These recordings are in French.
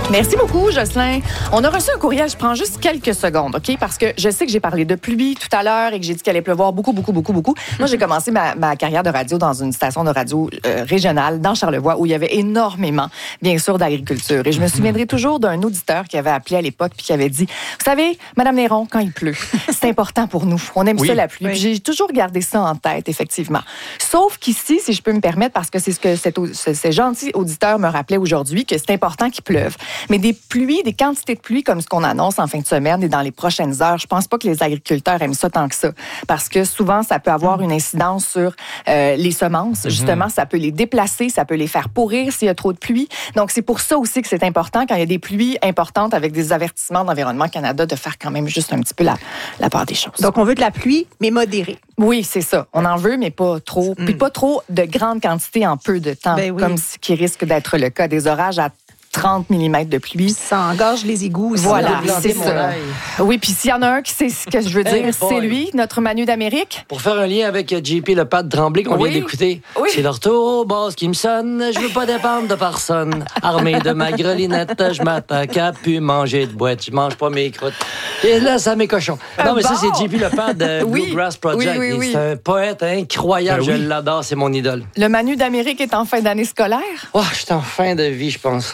Merci beaucoup, Jocelyn. On a reçu un courriel, je prends juste quelques secondes, OK? Parce que je sais que j'ai parlé de pluie tout à l'heure et que j'ai dit qu'il allait pleuvoir beaucoup. Moi, j'ai commencé ma carrière de radio dans une station de radio régionale dans Charlevoix où il y avait énormément, bien sûr, d'agriculture. Et je me souviendrai toujours d'un auditeur qui avait appelé à l'époque puis qui avait dit, vous savez, Madame Néron, quand il pleut, c'est important pour nous. On aime ça, la pluie. Puis j'ai toujours gardé ça en tête, effectivement. Sauf qu'ici, si je peux me permettre, parce que c'est ce que ce gentil auditeur me rappelait aujourd'hui, que c'est important qu'il pleuve. Mais des pluies, des quantités de pluie comme ce qu'on annonce en fin de semaine et dans les prochaines heures, je pense pas que les agriculteurs aiment ça tant que ça. Parce que souvent, ça peut avoir une incidence sur les semences. Justement, ça peut les déplacer, ça peut les faire pourrir s'il y a trop de pluie. Donc, c'est pour ça aussi que c'est important, quand il y a des pluies importantes avec des avertissements d'Environnement Canada, de faire quand même juste un petit peu la part des choses. Donc, on veut de la pluie, mais modérée. Oui, c'est ça. On en veut, mais pas trop. Puis pas trop de grandes quantités en peu de temps, comme ce qui risque d'être le cas. Des orages à 30 mm de pluie. Ça engorge les égouts aussi. Voilà, c'est ça. Oui, puis s'il y en a un qui sait ce que je veux dire, c'est lui, notre Manu d'Amérique. Pour faire un lien avec JP Le Pat Tremblay qu'on vient d'écouter, c'est le retour au boss qui me sonne. Je veux pas dépendre de personne. Armé de ma grelinette, je m'attaque à pu manger de boîte. Je mange pas mes croûtes. Et là, ça mes cochons. Non, mais ça, c'est JP Le Pat de Bluegrass Project. C'est un poète incroyable. Je l'adore, c'est mon idole. Le Manu d'Amérique est en fin d'année scolaire? Oh, je suis en fin de vie, je pense.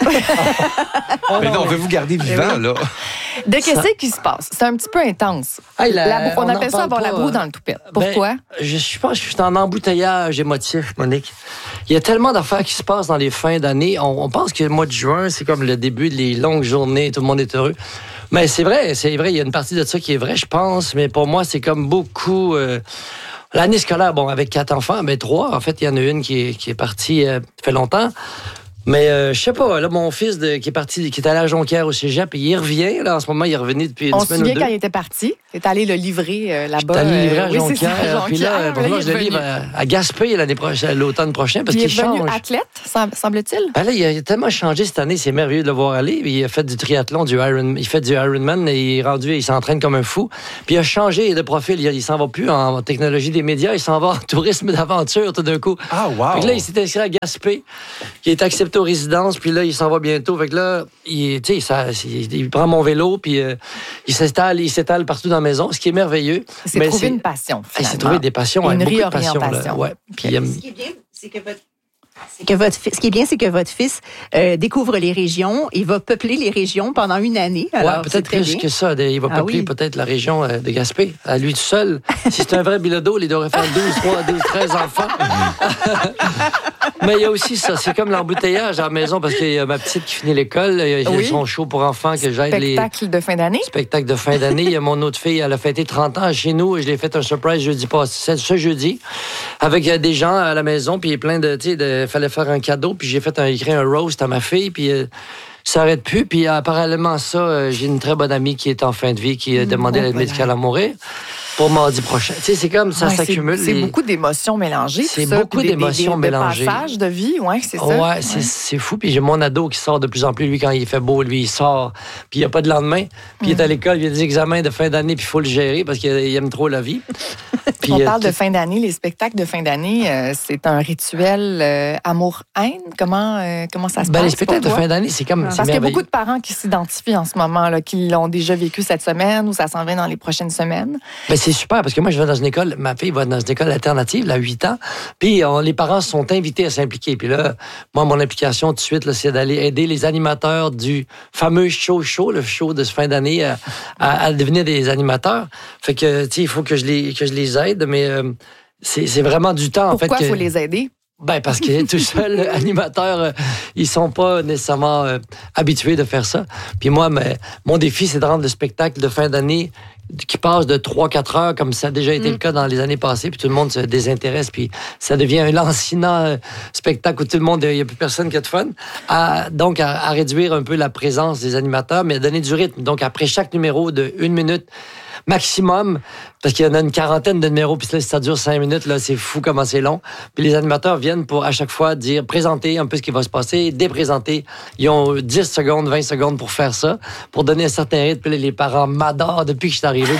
Mais non, on veut vous garder vivant, là. De qu'est-ce qui se passe? C'est un petit peu intense. Hey, on appelle ça avoir la broue dans le toupette. Pourquoi? Je pense que je suis en embouteillage émotif, Monique. Il y a tellement d'affaires qui se passent dans les fins d'année. On pense que le mois de juin, c'est comme le début des longues journées, tout le monde est heureux. Mais c'est vrai, il y a une partie de ça qui est vraie, je pense. Mais pour moi, c'est comme beaucoup... L'année scolaire, bon, avec 4 enfants, 3, en fait, il y en a une qui est partie, fait longtemps. Mais je sais pas, là, mon fils qui est parti, qui est allé à Jonquière au cégep, et il revient, là, en ce moment, il est revenu depuis une semaine ou deux. On se souvient quand il était parti, il est allé le livrer là-bas. Il est allé le livrer à Jonquière, puis là, pour moi, je le livre à Gaspé l'automne prochain, parce qu'il change. Il est devenu athlète, semble-t-il? Ben là, il a tellement changé cette année, c'est merveilleux de le voir aller. Il a fait du triathlon, il fait du Ironman, et il s'entraîne comme un fou. Puis il a changé de profil, il s'en va plus en technologie des médias, il s'en va en tourisme d'aventure tout d'un coup. Ah, wow! Puis là, il s'est inscrit à Gaspé, qui est accepté aux résidences, puis là, il s'en va bientôt. Fait que là, il prend mon vélo, puis il s'étale partout dans la maison, ce qui est merveilleux. Il s'est trouvé une passion, finalement. Il s'est trouvé des passions, une beaucoup de passions. Réorientation. Ouais. Puis, ce qui est bien, c'est que ce qui est bien, c'est que votre fils découvre les régions et va peupler les régions pendant une année. Alors, peut-être plus que ça. Il va peupler peut-être la région de Gaspé, à lui tout seul. Si c'est un vrai bilodeau, il devrait faire 12, 13 enfants. Mais il y a aussi ça. C'est comme l'embouteillage à la maison, parce qu'il y a ma petite qui finit l'école. Il y a son show pour enfants que j'aide. Spectacle de fin d'année. Spectacle de fin d'année. Il y a mon autre fille, elle a fêté 30 ans chez nous, et je l'ai fait un surprise ce jeudi, avec des gens à la maison, puis il y a plein de fallait faire un cadeau, puis j'ai écrit un roast à ma fille, puis ça n'arrête plus. Puis parallèlement à ça, j'ai une très bonne amie qui est en fin de vie, qui a demandé l'aide médicale à mourir pour mardi prochain. Tu sais, c'est comme ça s'accumule. C'est beaucoup d'émotions mélangées. C'est beaucoup d'émotions mélangées. De passage de vie, c'est ça. Ouais, c'est fou. Puis j'ai mon ado qui sort de plus en plus. Lui, quand il fait beau, il sort. Puis il n'y a pas de lendemain. Puis il est à l'école, il y a des examens de fin d'année, puis il faut le gérer parce qu'il aime trop la vie. Puis, on parle de fin d'année. Les spectacles de fin d'année, c'est un rituel amour-haine. Comment ça se passe? Les spectacles de fin d'année, c'est comme... Parce qu'il y a beaucoup de parents qui s'identifient en ce moment, là, qui l'ont déjà vécu cette semaine ou ça s'en vient dans les prochaines semaines. C'est super, parce que moi, je vais dans une école, ma fille va dans une école alternative, à 8 ans, puis les parents sont invités à s'impliquer. Puis là, moi, mon implication tout de suite, là, c'est d'aller aider les animateurs du fameux show, le show de fin d'année, à devenir des animateurs. Fait que, tu sais, il faut que je les aide, mais c'est vraiment du temps, en fait. Pourquoi il faut les aider? Parce que tout seul, animateurs, ils sont pas nécessairement habitués de faire ça. Puis moi, mon défi, c'est de rendre le spectacle de fin d'année qui passe de 3-4 heures, comme ça a déjà été le cas dans les années passées, puis tout le monde se désintéresse, puis ça devient un lancinant spectacle où tout le monde, il n'y a plus personne qui a de fun, donc à réduire un peu la présence des animateurs, mais à donner du rythme. Donc, après chaque numéro de 1 minute maximum, parce qu'il y en a une quarantaine de numéros, puis là, si ça dure 5 minutes, là, c'est fou comment c'est long. Puis les animateurs viennent pour, à chaque fois, présenter un peu ce qui va se passer, déprésenter. Ils ont 10 secondes, 20 secondes pour faire ça, pour donner un certain rythme. Puis les parents m'adorent depuis que je suis arrivé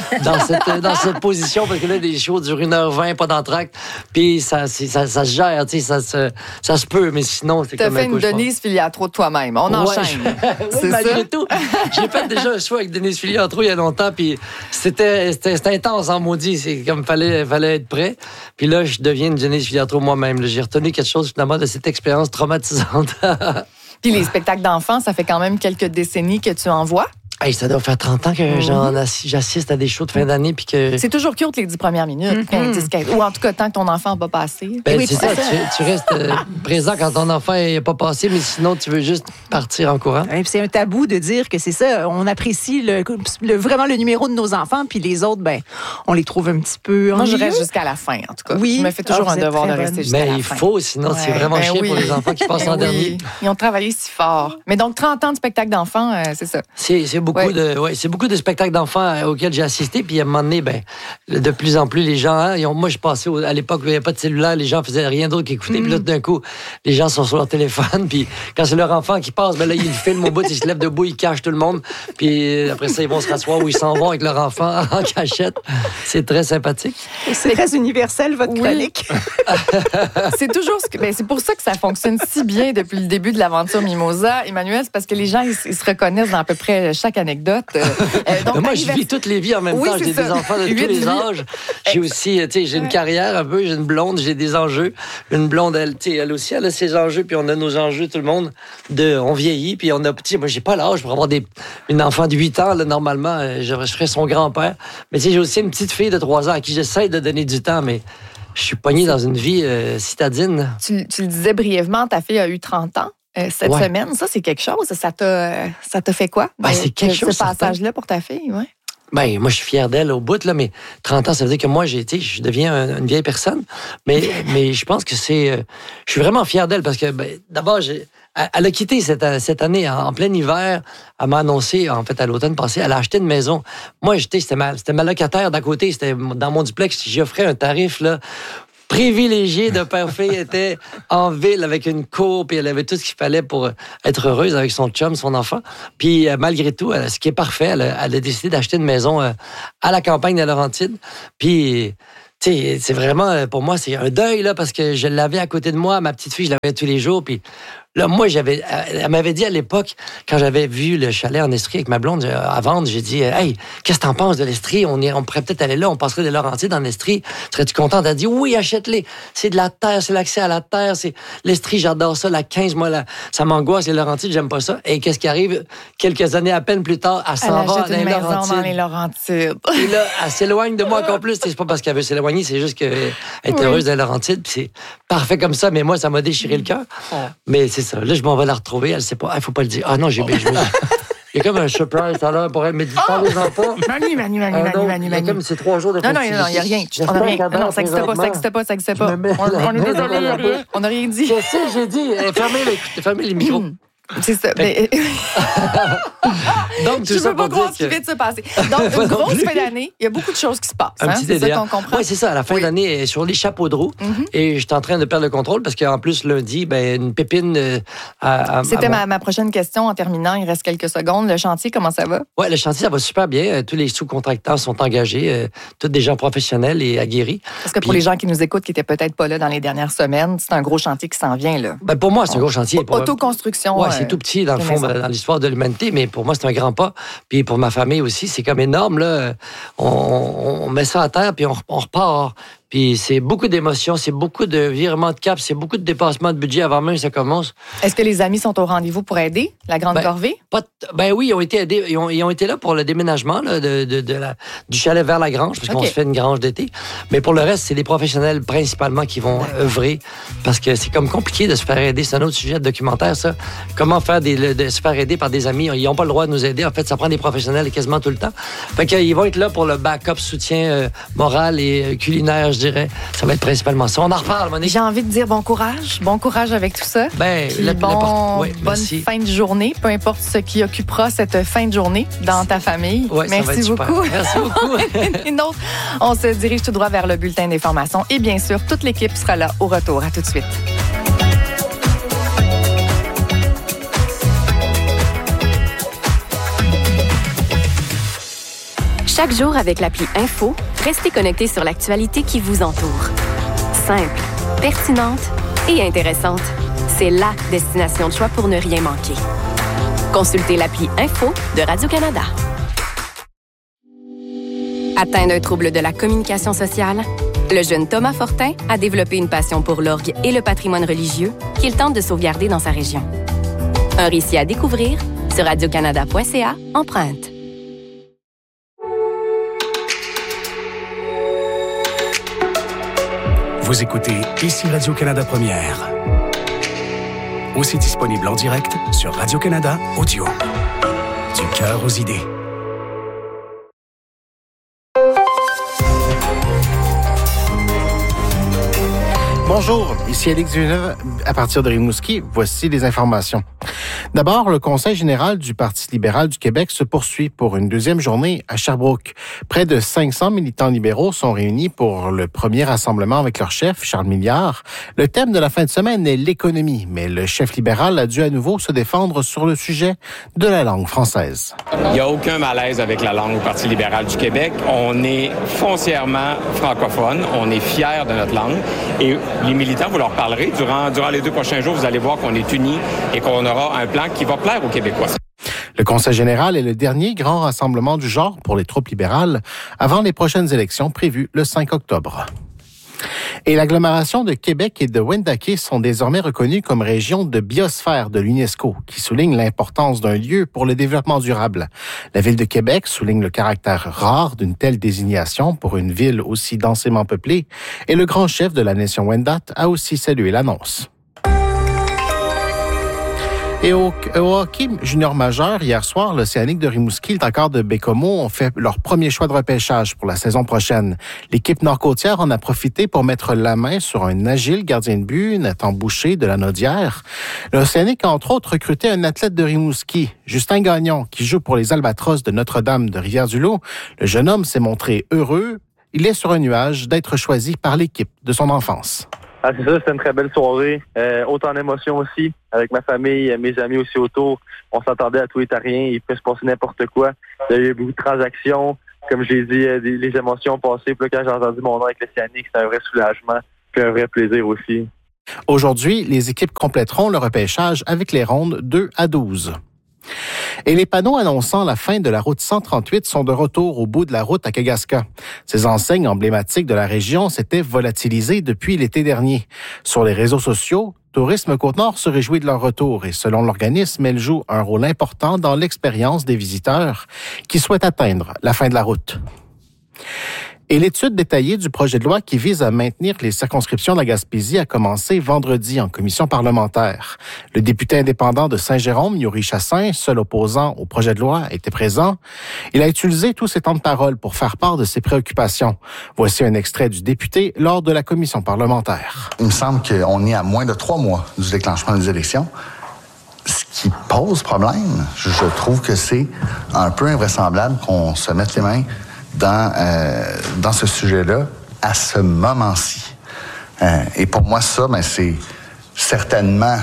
dans cette position parce que là, des shows durent 1h20, pas d'entracte. Puis ça se gère, tu sais, ça se peut, mais sinon, c'est comme un cauchemar. T'as fait une Denise Filiatro de toi-même. On enchaîne. Oui, malgré tout. J'ai fait déjà un show avec Denise Filiatro il y a longtemps, puis c'était intense en maudit. C'est comme fallait être prêt. Puis là, je deviens une Denise Filiatro moi-même. Là, j'ai retenu quelque chose finalement de cette expérience traumatisante. Puis les spectacles d'enfants, ça fait quand même quelques décennies que tu en vois. Hey, ça doit faire 30 ans que j'assiste à des shows de fin d'année. Puis que... C'est toujours cute les 10 premières minutes. 10, 15, ou en tout cas, tant que ton enfant n'a pas passé. Ben, oui, c'est ça. Tu restes présent quand ton enfant n'est pas passé, mais sinon, tu veux juste partir en courant. Et puis c'est un tabou de dire que c'est ça. On apprécie vraiment le numéro de nos enfants, puis les autres, ben, on les trouve un petit peu. Moi, je reste jusqu'à la fin, en tout cas. Oui. Je me fais toujours un devoir de rester jusqu'à la fin. Mais il faut, sinon, c'est vraiment chiant pour les enfants qui passent en dernier. Ils ont travaillé si fort. Mais donc, 30 ans de spectacle d'enfants, c'est ça. C'est beaucoup c'est beaucoup de spectacles d'enfants auxquels j'ai assisté. Puis à un moment donné, de plus en plus, les gens... moi, je passais à l'époque où il n'y avait pas de cellulaire, les gens faisaient rien d'autre qu'écouter. Puis là, d'un coup, les gens sont sur leur téléphone. Puis quand c'est leur enfant qui passe, là, ils filment au bout, ils se lèvent debout, ils cachent tout le monde. Puis après ça, ils vont se rasseoir ou ils s'en vont avec leur enfant en cachette. C'est très sympathique. C'est très universel, votre chronique. C'est toujours c'est pour ça que ça fonctionne si bien depuis le début de l'aventure Mimosa. Emmanuel, c'est parce que les gens, ils se reconnaissent dans à peu près chaque anecdote. Donc, moi, je vis toutes les vies en même temps. J'ai des enfants de tous les âges. J'ai aussi, j'ai une carrière un peu, j'ai une blonde, j'ai des enjeux. Une blonde, elle aussi, elle a ses enjeux, puis on a nos enjeux, tout le monde. On vieillit, puis on a, moi, j'ai pas l'âge pour avoir une enfant de 8 ans, là, normalement, je serais son grand-père. Mais j'ai aussi une petite fille de 3 ans à qui j'essaie de donner du temps, mais je suis pogné dans une vie citadine. Tu le disais brièvement, ta fille a eu 30 ans. Cette semaine, ça, c'est quelque chose. Ça t'a fait quoi? C'est quelque chose. Ce passage-là pour ta fille, oui. Ben, moi, je suis fier d'elle au bout, là, mais 30 ans, ça veut dire que moi, je deviens une vieille personne. Mais je pense que je suis vraiment fier d'elle parce que, d'abord, elle a quitté cette année en plein hiver. Elle m'a annoncé, en fait, à l'automne passé, elle a acheté une maison. Moi, c'était ma locataire d'à côté. C'était dans mon duplex. J'y offrais un tarif, là, privilégiée de père-fille, était en ville avec une cour, puis elle avait tout ce qu'il fallait pour être heureuse avec son chum, son enfant. Puis malgré tout, ce qui est parfait, elle a décidé d'acheter une maison à la campagne de Laurentides. Puis, tu sais, c'est vraiment, pour moi, c'est un deuil, là, parce que je l'avais à côté de moi, ma petite fille, je l'avais tous les jours, puis... Là, moi, elle m'avait dit à l'époque, quand j'avais vu le chalet en Estrie avec ma blonde à vendre, j'ai dit, hey, qu'est-ce que t'en penses de l'Estrie? On pourrait peut-être aller là, on passerait des Laurentides en Estrie. Serais-tu contente? Elle a dit, oui, achète-les. C'est de la terre, c'est l'accès à la terre. C'est l'Estrie, j'adore ça. La 15, moi, ça m'angoisse. Les Laurentides, j'aime pas ça. Et qu'est-ce qui arrive? Quelques années à peine plus tard, elle s'en va dans les Laurentides. Et là, elle s'éloigne de moi encore plus. C'est pas parce qu'elle veut s'éloigner, c'est juste qu'elle est heureuse dans les Laurentides. Puis c'est parfait comme ça, mais moi, ça m'a déchiré le cœur. Mais c'est ça. Là, je m'en vais la retrouver. Elle sait pas. Il faut pas le dire. Ah non, j'ai bien joué. Il y a comme un surprise tout à l'heure pour elle. Mais parlez-en pas. Manu. Comme c'est 3 jours de fête. Non, il n'y a rien. Non, ça n'existe pas. On est désolé. On n'a rien dit. Je sais, j'ai dit. Fermez les micros. C'est ça. Donc, je ne peux pas croire ce qui vient de se passer. Donc, une grosse fin d'année, il y a beaucoup de choses qui se passent. C'est ça qu'on comprend. Oui, c'est ça. À la fin d'année, sur les chapeaux de roue. Et je suis en train de perdre le contrôle parce qu'en plus, lundi, une pépine... C'était ma prochaine question en terminant. Il reste quelques secondes. Le chantier, comment ça va? Oui, le chantier, ça va super bien. Tous les sous-contractants sont engagés. Tous des gens professionnels et aguerris. Parce que pour les gens qui nous écoutent, qui n'étaient peut-être pas là dans les dernières semaines, c'est un gros chantier qui s'en vient, là. Pour moi, c'est un gros chantier. Autoconstruction. Oui, c'est tout petit, dans le fond, dans l'histoire de l'humanité, mais pour moi, c'est un grand pas. Puis pour ma famille aussi, c'est comme énorme, là. On met ça à terre, puis on repart. Puis c'est beaucoup d'émotions, c'est beaucoup de virements de cap, c'est beaucoup de dépassements de budget avant même que ça commence. Est-ce que les amis sont au rendez-vous pour aider la grande corvée? Oui, ils ont été aidés. Ils ont été là pour le déménagement là, du chalet vers la grange, parce qu'on se fait une grange d'été. Mais pour le reste, c'est les professionnels principalement qui vont œuvrer, parce que c'est comme compliqué de se faire aider. C'est un autre sujet de documentaire, ça. Comment faire de se faire aider par des amis? Ils n'ont pas le droit de nous aider. En fait, ça prend des professionnels quasiment tout le temps. Fait qu'ils vont être là pour le backup, soutien moral et culinaire, je dirais. Ça va être principalement ça. On en reparle, Monique. J'ai envie de dire bon courage. Bon courage avec tout ça. Bonne fin de journée, peu importe ce qui occupera cette fin de journée dans ta famille. Ouais, merci beaucoup. Merci beaucoup. On se dirige tout droit vers le bulletin d'information. Et bien sûr, toute l'équipe sera là au retour. À tout de suite. Chaque jour avec l'appli Info, restez connectés sur l'actualité qui vous entoure. Simple, pertinente et intéressante. C'est la destination de choix pour ne rien manquer. Consultez l'appli Info de Radio-Canada. Atteint d'un trouble de la communication sociale, le jeune Thomas Fortin a développé une passion pour l'orgue et le patrimoine religieux qu'il tente de sauvegarder dans sa région. Un récit à découvrir sur radiocanada.ca empreinte. Vous écoutez ici Radio-Canada Première. Aussi disponible en direct sur Radio-Canada Audio. Du cœur aux idées. Bonjour, ici Alex Villeneuve à partir de Rimouski. Voici les informations. D'abord, le Conseil général du Parti libéral du Québec se poursuit pour une deuxième journée à Sherbrooke. Près de 500 militants libéraux sont réunis pour le premier rassemblement avec leur chef, Charles Milliard. Le thème de la fin de semaine est l'économie, mais le chef libéral a dû à nouveau se défendre sur le sujet de la langue française. Il n'y a aucun malaise avec la langue au Parti libéral du Québec. On est foncièrement francophone, on est fiers de notre langue et les militants, vous leur parlerez. Durant les 2 prochains jours, vous allez voir qu'on est unis et qu'on aura un plan qui va plaire aux Québécois. Le Conseil général est le dernier grand rassemblement du genre pour les troupes libérales avant les prochaines élections prévues le 5 octobre. Et l'agglomération de Québec et de Wendake sont désormais reconnues comme région de biosphère de l'UNESCO, qui souligne l'importance d'un lieu pour le développement durable. La ville de Québec souligne le caractère rare d'une telle désignation pour une ville aussi densément peuplée, et le grand chef de la nation Wendat a aussi salué l'annonce. Et au hockey junior majeur, hier soir, l'Océanique de Rimouski et le Tacard de Bécomo ont fait leur premier choix de repêchage pour la saison prochaine. L'équipe nord-côtière en a profité pour mettre la main sur un agile gardien de but, Nathan Boucher de la Naudière. L'Océanique a entre autres recruté un athlète de Rimouski, Justin Gagnon, qui joue pour les Albatros de Notre-Dame de Rivière-du-Loup. Le jeune homme s'est montré heureux. Il est sur un nuage d'être choisi par l'équipe de son enfance. Ah, c'est ça, c'était une très belle soirée. Autant d'émotions aussi, avec ma famille, mes amis aussi autour. On s'attendait à tout et à rien. Il peut se passer n'importe quoi. Il y a eu beaucoup de transactions. Comme je l'ai dit, les émotions passées. Puis là, quand j'ai entendu mon nom avec l'Océanique, c'était un vrai soulagement. Puis un vrai plaisir aussi. Aujourd'hui, les équipes compléteront le repêchage avec les rondes 2 à 12. Et les panneaux annonçant la fin de la route 138 sont de retour au bout de la route à Kagasca. Ces enseignes emblématiques de la région s'étaient volatilisées depuis l'été dernier. Sur les réseaux sociaux, Tourisme Côte-Nord se réjouit de leur retour et selon l'organisme, elles jouent un rôle important dans l'expérience des visiteurs qui souhaitent atteindre la fin de la route. Et l'étude détaillée du projet de loi qui vise à maintenir les circonscriptions de la Gaspésie a commencé vendredi en commission parlementaire. Le député indépendant de Saint-Jérôme, Yuri Chassin, seul opposant au projet de loi, était présent. Il a utilisé tous ses temps de parole pour faire part de ses préoccupations. Voici un extrait du député lors de la commission parlementaire. Il me semble qu'on est à moins de 3 mois du déclenchement des élections. Ce qui pose problème, je trouve que c'est un peu invraisemblable qu'on se mette les mains dans ce sujet-là, à ce moment-ci. Et pour moi, ça, c'est certainement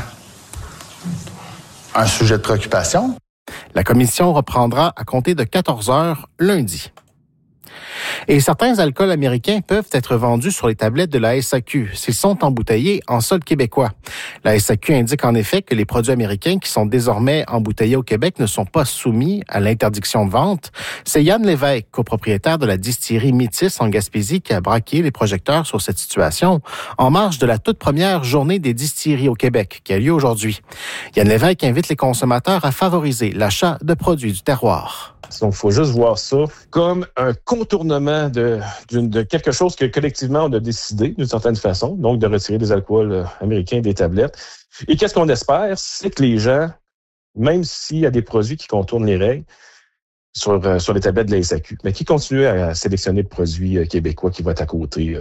un sujet de préoccupation. La commission reprendra à compter de 14 heures lundi. Et certains alcools américains peuvent être vendus sur les tablettes de la SAQ s'ils sont embouteillés en sol québécois. La SAQ indique en effet que les produits américains qui sont désormais embouteillés au Québec ne sont pas soumis à l'interdiction de vente. C'est Yann Lévesque, copropriétaire de la distillerie Métis en Gaspésie, qui a braqué les projecteurs sur cette situation en marge de la toute première journée des distilleries au Québec qui a lieu aujourd'hui. Yann Lévesque invite les consommateurs à favoriser l'achat de produits du terroir. Donc, il faut juste voir ça comme un contournement de quelque chose que collectivement on a décidé d'une certaine façon, donc de retirer les alcools américains des tablettes. Et qu'est-ce qu'on espère, c'est que les gens, même s'il y a des produits qui contournent les règles sur les tablettes de la SAQ, mais qui continuent à sélectionner le produit québécois qui va être à côté.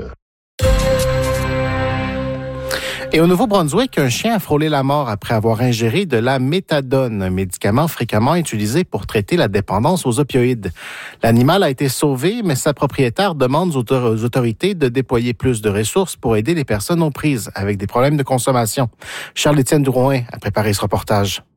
Et au Nouveau-Brunswick, un chien a frôlé la mort après avoir ingéré de la méthadone, un médicament fréquemment utilisé pour traiter la dépendance aux opioïdes. L'animal a été sauvé, mais sa propriétaire demande aux autorités de déployer plus de ressources pour aider les personnes aux prises avec des problèmes de consommation. Charles-Étienne Drouin a préparé ce reportage.